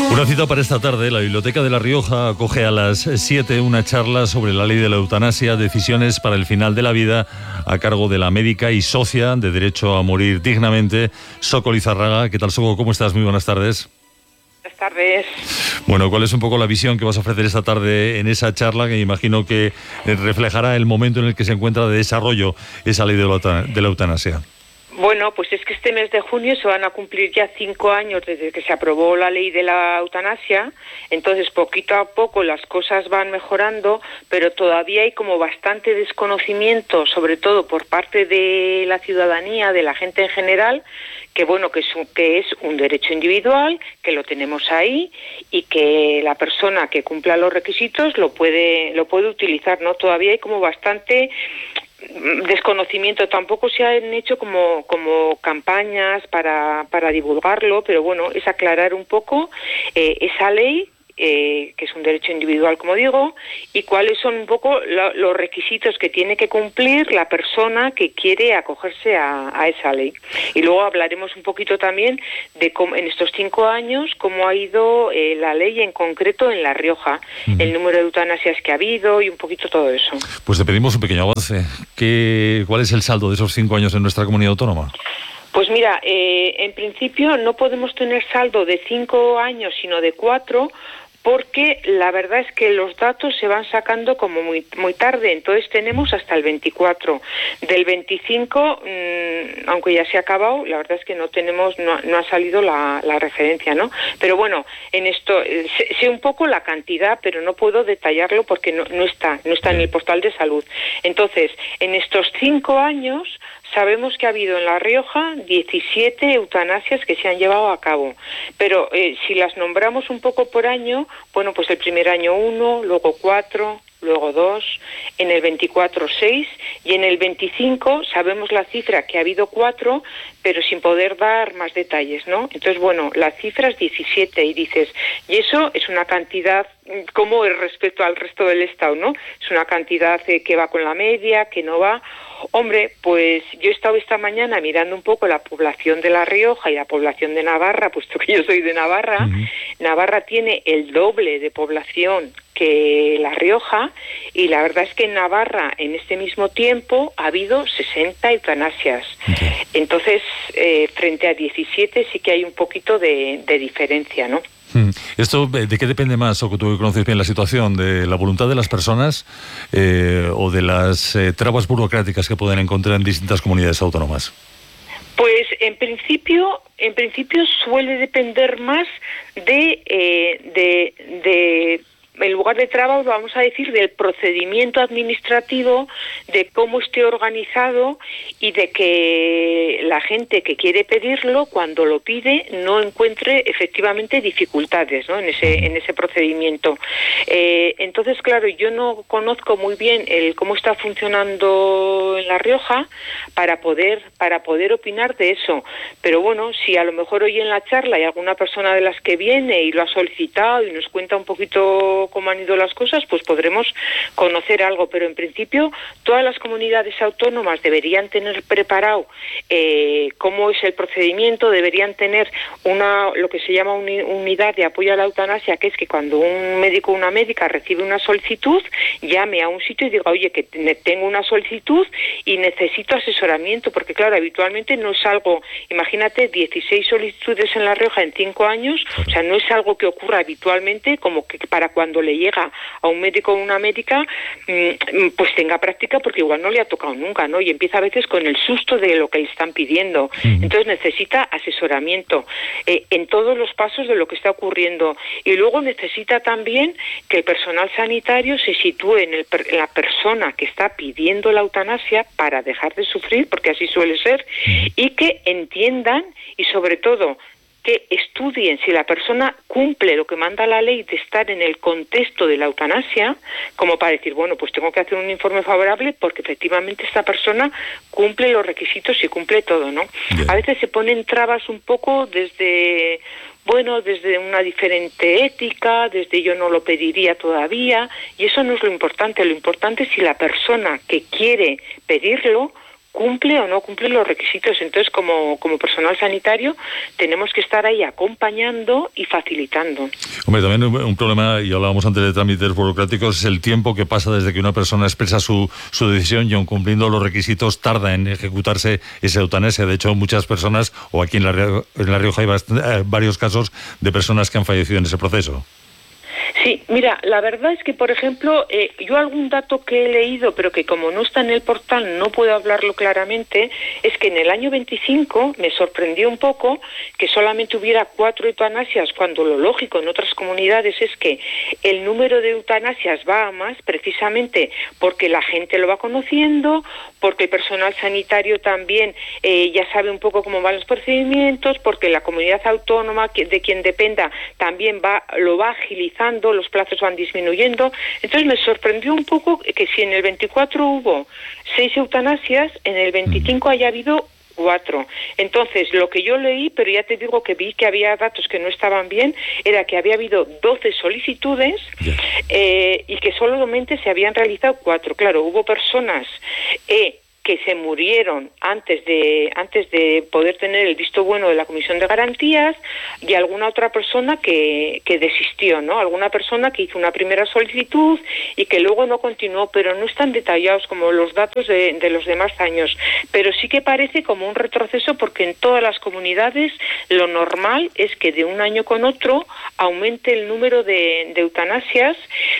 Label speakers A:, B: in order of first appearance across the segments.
A: Una cita para esta tarde. La Biblioteca de La Rioja acoge a las 7 una charla sobre la ley de la eutanasia, decisiones para el final de la vida, a cargo de la médica y socia de Derecho a Morir Dignamente, Soko Lizarraga. ¿Qué tal, Soko? ¿Cómo estás? Muy buenas tardes.
B: Buenas tardes.
A: Bueno, ¿cuál es un poco la visión que vas a ofrecer esta tarde en esa charla, que imagino que reflejará el momento en el que se encuentra de desarrollo esa ley de la eutanasia?
B: Bueno, pues es que este mes de junio se van a cumplir ya 5 años desde que se aprobó la ley de la eutanasia. Entonces, poquito a poco las cosas van mejorando, pero todavía hay como bastante desconocimiento, sobre todo por parte de la ciudadanía, de la gente en general, que bueno, que es un derecho individual, que lo tenemos ahí y que la persona que cumpla los requisitos lo puede utilizar, ¿no? Todavía hay como bastante desconocimiento. Tampoco se han hecho como campañas para divulgarlo, pero bueno, es aclarar un poco esa ley, que es un derecho individual, como digo, y cuáles son un poco los requisitos que tiene que cumplir la persona que quiere acogerse a esa ley. Y luego hablaremos un poquito también de cómo en estos 5 años, cómo ha ido la ley en concreto en La Rioja, el número de eutanasias que ha habido y un poquito todo eso.
A: Pues te pedimos un pequeño avance. ¿Cuál es el saldo de esos 5 años en nuestra comunidad autónoma?
B: Pues mira, en principio no podemos tener saldo de 5 años, sino de 4, porque la verdad es que los datos se van sacando como muy tarde. Entonces tenemos hasta el 24. Del 25, aunque ya se ha acabado, la verdad es que no ha salido la referencia, ¿no? Pero bueno, en esto sé un poco la cantidad, pero no puedo detallarlo porque no está en el portal de salud. Entonces, en estos 5 años sabemos que ha habido en La Rioja 17 eutanasias que se han llevado a cabo, pero si las nombramos un poco por año, bueno, pues el primer año 1, luego 4, luego 2, en el 24 6 y en el 25 sabemos la cifra que ha habido 4, pero sin poder dar más detalles, ¿no? Entonces, bueno, la cifra es 17 y dices, y eso es una cantidad, como respecto al resto del Estado, ¿no? Es una cantidad que va con la media, que no va. Hombre, pues yo he estado esta mañana mirando un poco la población de La Rioja y la población de Navarra, puesto que yo soy de Navarra. Navarra tiene el doble de población que La Rioja, y la verdad es que en Navarra en este mismo tiempo ha habido 60 eutanasias. Entonces, frente a 17 sí que hay un poquito de diferencia, ¿no?
A: ¿Esto de qué depende más, o que tú conoces bien la situación, de la voluntad de las personas o de las trabas burocráticas que pueden encontrar en distintas comunidades autónomas?
B: Pues en principio suele depender más de en lugar de trabas, vamos a decir, del procedimiento administrativo, de cómo esté organizado y de que la gente que quiere pedirlo, cuando lo pide, no encuentre efectivamente dificultades, ¿no? en ese procedimiento. Entonces, claro, yo no conozco muy bien cómo está funcionando en La Rioja para poder opinar de eso. Pero bueno, si a lo mejor hoy en la charla hay alguna persona de las que viene y lo ha solicitado y nos cuenta un poquito cómo han ido las cosas, pues podremos conocer algo. Pero en principio todas las comunidades autónomas deberían tener preparado cómo es el procedimiento, deberían tener lo que se llama unidad de apoyo a la eutanasia, que es que cuando un médico o una médica recibe una solicitud, llame a un sitio y diga, oye, que tengo una solicitud y necesito asesoramiento, porque claro, habitualmente no es algo, imagínate, 16 solicitudes en La Rioja en 5 años, o sea, no es algo que ocurra habitualmente, como que para cuando le llega a un médico o una médica, pues tenga práctica, porque igual no le ha tocado nunca, ¿no? Y empieza a veces con el susto de lo que le están pidiendo. Entonces necesita asesoramiento en todos los pasos de lo que está ocurriendo. Y luego necesita también que el personal sanitario se sitúe en la persona que está pidiendo la eutanasia para dejar de sufrir, porque así suele ser, y que entiendan y sobre todo que estudien si la persona cumple lo que manda la ley de estar en el contexto de la eutanasia, como para decir, bueno, pues tengo que hacer un informe favorable porque efectivamente esta persona cumple los requisitos y cumple todo, ¿no? A veces se ponen trabas un poco desde una diferente ética, desde yo no lo pediría todavía, y eso no es lo importante es si la persona que quiere pedirlo cumple o no cumple los requisitos. Entonces, como personal sanitario, tenemos que estar ahí acompañando y facilitando.
A: Hombre, también un problema, y hablábamos antes de trámites burocráticos, es el tiempo que pasa desde que una persona expresa su decisión y aun cumpliendo los requisitos tarda en ejecutarse esa eutanasia. De hecho, muchas personas, o aquí en La Rioja hay varios casos de personas que han fallecido en ese proceso.
B: Sí, mira, la verdad es que, por ejemplo, yo algún dato que he leído, pero que como no está en el portal no puedo hablarlo claramente, es que en el año 25 me sorprendió un poco que solamente hubiera 4 eutanasias, cuando lo lógico en otras comunidades es que el número de eutanasias va a más, precisamente porque la gente lo va conociendo, porque el personal sanitario también ya sabe un poco cómo van los procedimientos, porque la comunidad autónoma de quien dependa también lo va agilizando, los plazos van disminuyendo. Entonces me sorprendió un poco que si en el 24 hubo 6 eutanasias, en el 25 haya habido 4. Entonces, lo que yo leí, pero ya te digo que vi que había datos que no estaban bien, era que había habido 12 solicitudes y que solamente se habían realizado 4. Claro, hubo personas que se murieron antes de poder tener el visto bueno de la Comisión de Garantías, y alguna otra persona que desistió, ¿no? Alguna persona que hizo una primera solicitud y que luego no continuó, pero no están detallados como los datos de los demás años. Pero sí que parece como un retroceso, porque en todas las comunidades lo normal es que de un año con otro aumente el número de eutanasias,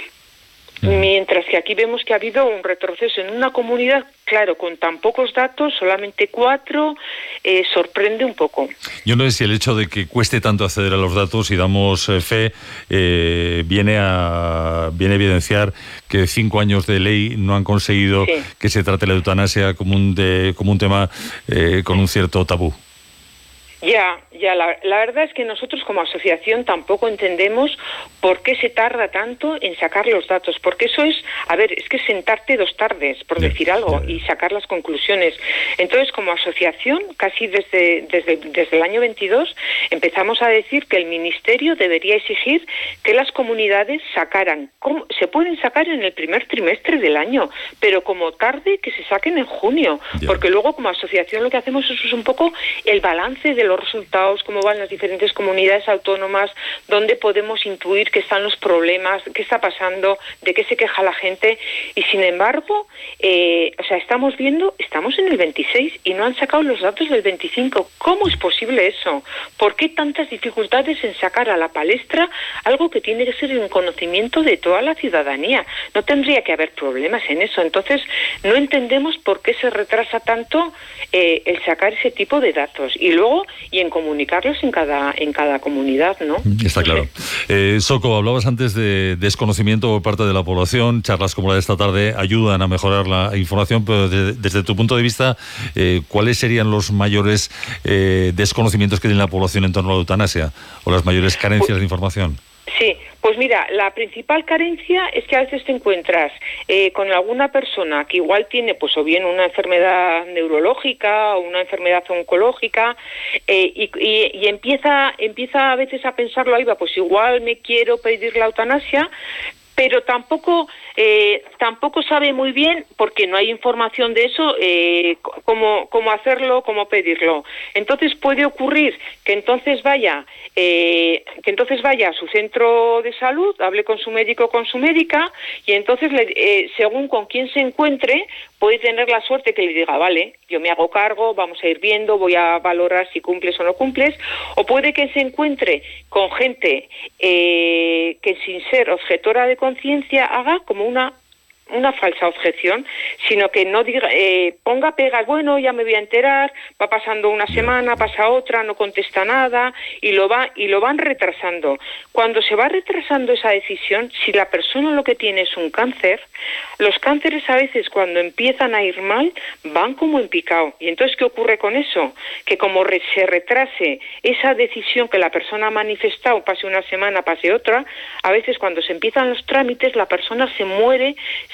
B: mientras que aquí vemos que ha habido un retroceso en una comunidad, claro, con tan pocos datos, solamente 4, sorprende un poco.
A: Yo no sé si el hecho de que cueste tanto acceder a los datos y damos fe viene a evidenciar que 5 años de ley no han conseguido que se trate la eutanasia como un tema con un cierto tabú.
B: Ya, la verdad es que nosotros como asociación tampoco entendemos por qué se tarda tanto en sacar los datos, porque eso es que sentarte 2 tardes, por decir algo, y sacar las conclusiones. Entonces, como asociación, casi desde el año 22, empezamos a decir que el Ministerio debería exigir que las comunidades sacaran, se pueden sacar en el primer trimestre del año, pero como tarde que se saquen en junio, porque luego como asociación lo que hacemos es un poco el balance de los resultados, cómo van las diferentes comunidades autónomas, dónde podemos intuir que están los problemas, qué está pasando, de qué se queja la gente, y sin embargo, estamos en el 26 y no han sacado los datos del 25. ¿Cómo es posible eso? ¿Por qué tantas dificultades en sacar a la palestra algo que tiene que ser un conocimiento de toda la ciudadanía? No tendría que haber problemas en eso. Entonces, no entendemos por qué se retrasa tanto el sacar ese tipo de datos. Y luego, y en comunicarlos en cada comunidad, ¿no?
A: Está claro. Soco, hablabas antes de desconocimiento por parte de la población. Charlas como la de esta tarde ayudan a mejorar la información, pero desde tu punto de vista, ¿cuáles serían los mayores desconocimientos que tiene la población en torno a la eutanasia o las mayores carencias de información?
B: Sí, pues mira, la principal carencia es que a veces te encuentras con alguna persona que igual tiene pues o bien una enfermedad neurológica o una enfermedad oncológica y empieza a veces a pensarlo, ahí va, pues igual me quiero pedir la eutanasia, pero tampoco sabe muy bien, porque no hay información de eso, cómo hacerlo, cómo pedirlo. Entonces puede ocurrir que entonces vaya a su centro de salud, hable con su médico o con su médica, y entonces según con quién se encuentre, puede tener la suerte que le diga, vale, yo me hago cargo, vamos a ir viendo, voy a valorar si cumples o no cumples, o puede que se encuentre con gente que sin ser objetora de conciencia haga como una falsa objeción, sino que no diga, ponga pegas, bueno, ya me voy a enterar, va pasando una semana, pasa otra, no contesta nada, y lo van retrasando. Cuando se va retrasando esa decisión, si la persona lo que tiene es un cáncer, los cánceres a veces cuando empiezan a ir mal, van como en picado. Y entonces, ¿qué ocurre con eso? Que como se retrase esa decisión que la persona ha manifestado, pase una semana, pase otra, a veces cuando se empiezan los trámites, la persona se muere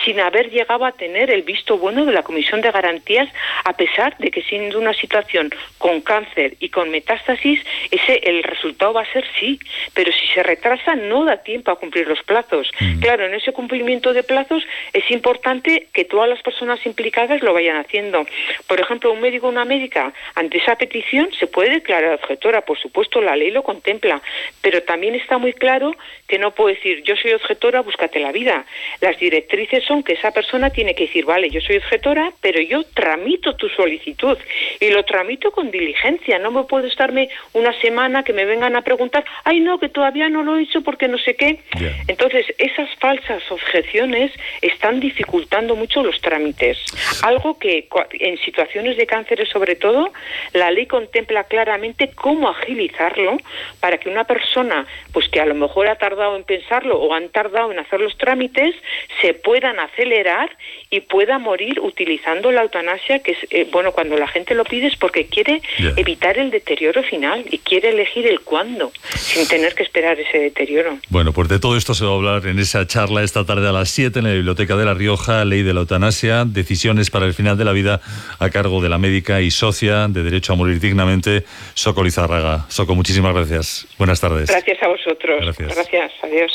B: sin haber llegado a tener el visto bueno de la Comisión de Garantías, a pesar de que siendo una situación con cáncer y con metástasis, el resultado va a ser sí, pero si se retrasa no da tiempo a cumplir los plazos. Claro, en ese cumplimiento de plazos es importante que todas las personas implicadas lo vayan haciendo. Por ejemplo, un médico o una médica, ante esa petición se puede declarar objetora, por supuesto, la ley lo contempla, pero también está muy claro que no puedo decir, yo soy objetora, búscate la vida. Las directrices son que esa persona tiene que decir, vale, yo soy objetora, pero yo tramito tu solicitud y lo tramito con diligencia. No me puedo estarme una semana que me vengan a preguntar, ay no, que todavía no lo he hecho porque no sé qué. Yeah. Entonces, esas falsas objeciones están dificultando mucho los trámites. Algo que en situaciones de cánceres, sobre todo, la ley contempla claramente cómo agilizarlo para que una persona, pues que a lo mejor ha tardado en pensarlo o han tardado en hacer los trámites, se puedan acelerar y pueda morir utilizando la eutanasia, que es, cuando la gente lo pide es porque quiere evitar el deterioro final y quiere elegir el cuándo, sin tener que esperar ese deterioro.
A: Bueno, pues de todo esto se va a hablar en esa charla esta tarde a las 7 en la Biblioteca de La Rioja, Ley de la Eutanasia, decisiones para el final de la vida, a cargo de la médica y socia de Derecho a Morir Dignamente, Soco Lizárraga. Soco, muchísimas gracias. Buenas tardes.
B: Gracias a vosotros. Gracias. Adiós.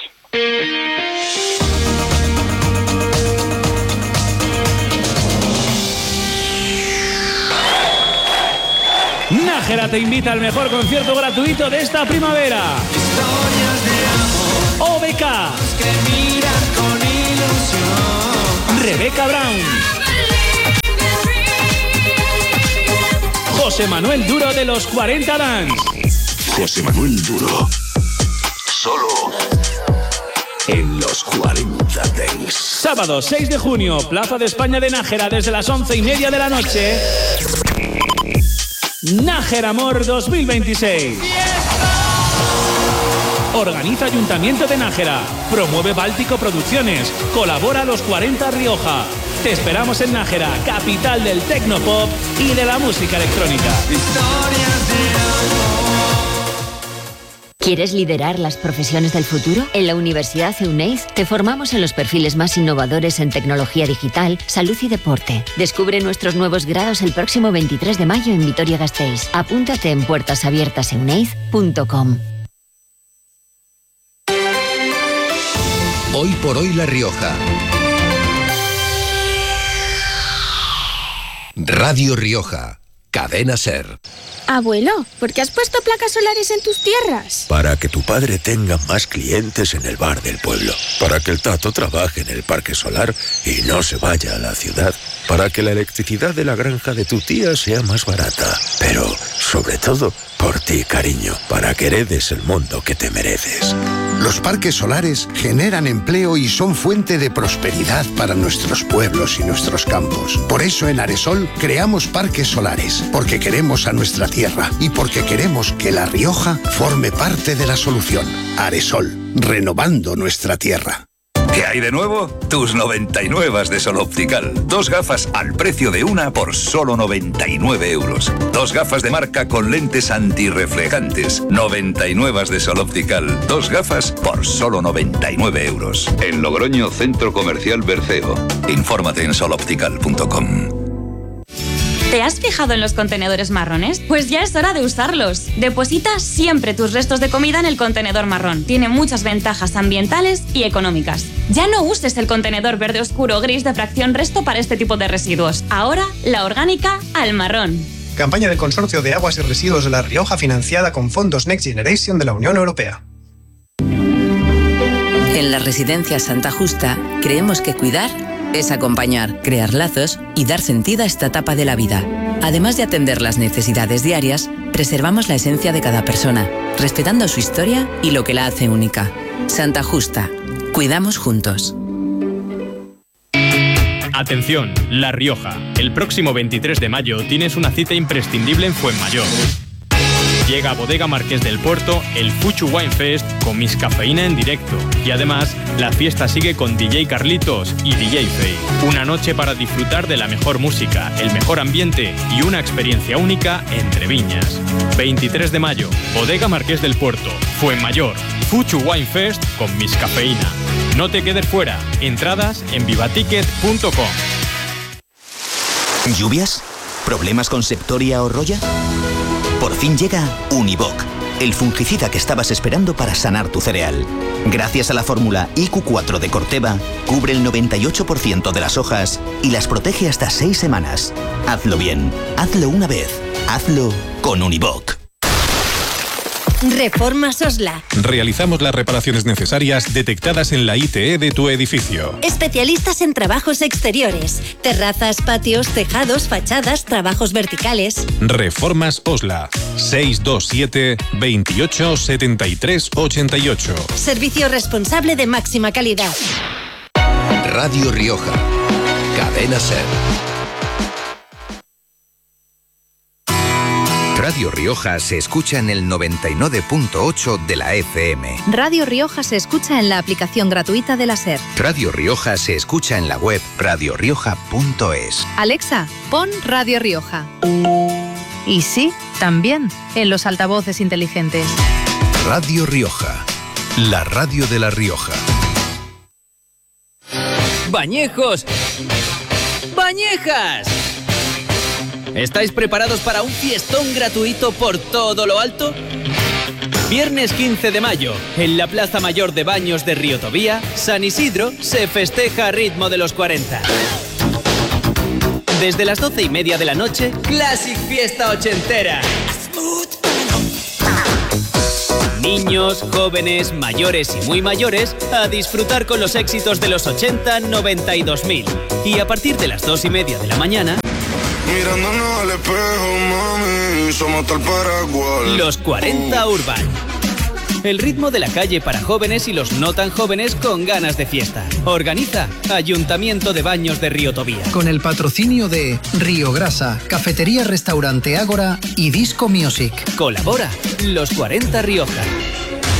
C: Nájera te invita al mejor concierto gratuito de esta primavera. OBK, Rebeca Brown, José Manuel Duro de los 40 Dance.
D: José Manuel Duro, solo en los 40 Dance.
C: Sábado 6 de junio, Plaza de España de Nájera, desde las 11:30 de la noche. Nájera Amor 2026. Organiza Ayuntamiento de Nájera. Promueve Báltico Producciones. Colabora Los 40 Rioja. Te esperamos en Nájera, capital del tecnopop y de la música electrónica.
E: ¿Quieres liderar las profesiones del futuro? En la Universidad Euneiz te formamos en los perfiles más innovadores en tecnología digital, salud y deporte. Descubre nuestros nuevos grados el próximo 23 de mayo en Vitoria-Gasteiz. Apúntate en puertasabiertaseuneiz.com.
F: Hoy por hoy La Rioja. Radio Rioja. Cadena SER.
G: Abuelo, ¿por qué has puesto placas solares en tus tierras?
H: Para que tu padre tenga más clientes en el bar del pueblo. Para que el Tato trabaje en el parque solar y no se vaya a la ciudad. Para que la electricidad de la granja de tu tía sea más barata. Pero, sobre todo, por ti, cariño. Para que heredes el mundo que te mereces.
I: Los parques solares generan empleo y son fuente de prosperidad para nuestros pueblos y nuestros campos. Por eso en Aresol creamos parques solares, porque queremos a nuestra tierra y porque queremos que La Rioja forme parte de la solución. Aresol, renovando nuestra tierra.
J: ¿Qué hay de nuevo? Tus 99 de Sol Optical. 2 gafas al precio de una por solo 99 euros. 2 gafas de marca con lentes antirreflejantes. 99 de Sol Optical. 2 gafas por solo 99 euros. En Logroño, Centro Comercial Berceo. Infórmate en soloptical.com.
K: ¿Te has fijado en los contenedores marrones? Pues ya es hora de usarlos. Deposita siempre tus restos de comida en el contenedor marrón. Tiene muchas ventajas ambientales y económicas. Ya no uses el contenedor verde oscuro o gris de fracción resto para este tipo de residuos. Ahora, la orgánica al marrón.
L: Campaña del Consorcio de Aguas y Residuos de La Rioja financiada con fondos Next Generation de la Unión Europea.
M: En la Residencia Santa Justa creemos que cuidar es acompañar, crear lazos y dar sentido a esta etapa de la vida. Además de atender las necesidades diarias, preservamos la esencia de cada persona, respetando su historia y lo que la hace única. Santa Justa. Cuidamos juntos.
N: Atención, La Rioja. El próximo 23 de mayo tienes una cita imprescindible en Fuenmayor. Llega a Bodega Marqués del Puerto el Fuchu Wine Fest con Miss Cafeína en directo. Y además, la fiesta sigue con DJ Carlitos y DJ Fey. Una noche para disfrutar de la mejor música, el mejor ambiente y una experiencia única entre viñas. 23 de mayo, Bodega Marqués del Puerto, Fuenmayor, Fuchu Wine Fest con Miss Cafeína. No te quedes fuera. Entradas en vivaticket.com.
O: ¿Lluvias? ¿Problemas con Septoria o Roya? Por fin llega Univoc, el fungicida que estabas esperando para sanar tu cereal. Gracias a la fórmula IQ4 de Corteva, cubre el 98% de las hojas y las protege hasta 6 semanas. Hazlo bien, hazlo una vez, hazlo con Univoc.
P: Reformas Osla.
Q: Realizamos las reparaciones necesarias detectadas en la ITE de tu edificio.
P: Especialistas en trabajos exteriores, terrazas, patios, tejados, fachadas, trabajos verticales.
Q: Reformas Osla. 627 28 73 88.
P: Servicio responsable de máxima calidad.
F: Radio Rioja. Cadena SER.
R: Radio Rioja se escucha en el 99.8 de la FM.
S: Radio Rioja se escucha en la aplicación gratuita de la SER.
R: Radio Rioja se escucha en la web radiorioja.es.
S: Alexa, pon Radio Rioja. Y sí, también en los altavoces inteligentes.
F: Radio Rioja, la radio de La Rioja.
T: ¡Bañejos! ¡Bañejas! ¿Estáis preparados para un fiestón gratuito por todo lo alto? Viernes 15 de mayo, en la Plaza Mayor de Baños de Río Tobía, San Isidro, se festeja a ritmo de los 40. Desde las 12:30 de la noche, Classic Fiesta Ochentera. Niños, jóvenes, mayores y muy mayores a disfrutar con los éxitos de los 80, 90 y 2000. Y a partir de las 2:30 de la mañana...
U: Mirándonos al espejo, mami, somos tal para cual.
T: Los 40 Urban. El ritmo de la calle para jóvenes y los no tan jóvenes con ganas de fiesta. Organiza Ayuntamiento de Baños de Río Tobía.
V: Con el patrocinio de Río Grasa, Cafetería Restaurante Ágora y Disco Music.
T: Colabora Los 40 Rioja.